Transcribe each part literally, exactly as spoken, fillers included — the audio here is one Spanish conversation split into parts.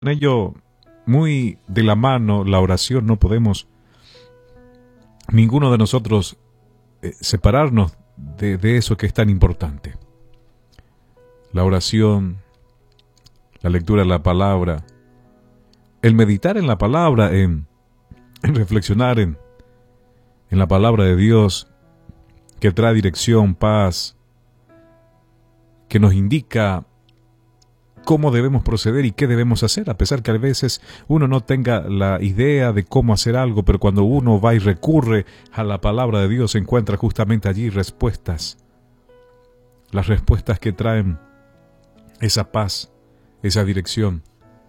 en ello muy de la mano la oración. No podemos ninguno de nosotros eh, separarnos de, de eso que es tan importante. La oración, la lectura de la palabra, el meditar en la palabra, en, en reflexionar en, en la palabra de Dios, que trae dirección, paz, que nos indica cómo debemos proceder y qué debemos hacer, a pesar que a veces uno no tenga la idea de cómo hacer algo, pero cuando uno va y recurre a la palabra de Dios, encuentra justamente allí respuestas, las respuestas que traen esa paz, esa dirección,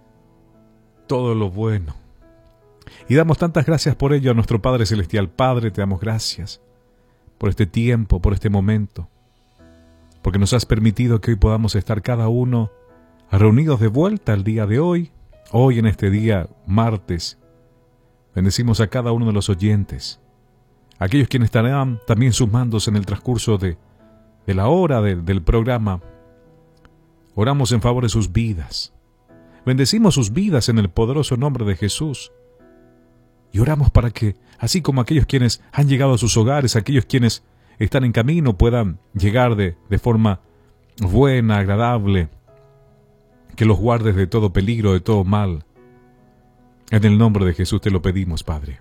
todo lo bueno. Y damos tantas gracias por ello a nuestro Padre Celestial. Padre, te damos gracias por este tiempo, por este momento, porque nos has permitido que hoy podamos estar cada uno reunidos de vuelta el día de hoy, hoy en este día martes. Bendecimos a cada uno de los oyentes, aquellos quienes estarán también sumándose en el transcurso de, de la hora de, del programa. Oramos en favor de sus vidas. Bendecimos sus vidas en el poderoso nombre de Jesús. Y oramos para que, así como aquellos quienes han llegado a sus hogares, aquellos quienes están en camino, puedan llegar de, de forma buena, agradable, que los guardes de todo peligro, de todo mal. En el nombre de Jesús te lo pedimos, Padre.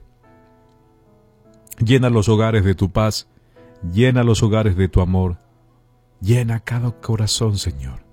Llena los hogares de tu paz, llena los hogares de tu amor, llena cada corazón, Señor,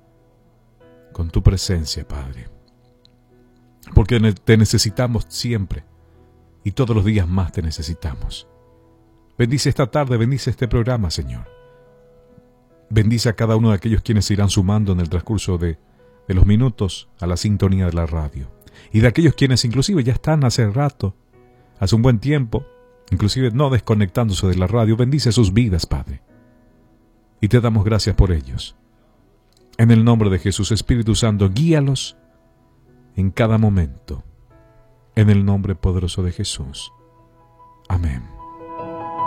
con tu presencia, Padre. Porque te necesitamos siempre y todos los días más te necesitamos. Bendice esta tarde, bendice este programa, Señor. Bendice a cada uno de aquellos quienes se irán sumando en el transcurso de de los minutos a la sintonía de la radio, y de aquellos quienes inclusive ya están hace rato, hace un buen tiempo, inclusive no desconectándose de la radio. Bendice sus vidas, Padre, y te damos gracias por ellos. En el nombre de Jesús, Espíritu Santo, guíalos en cada momento, en el nombre poderoso de Jesús. Amén.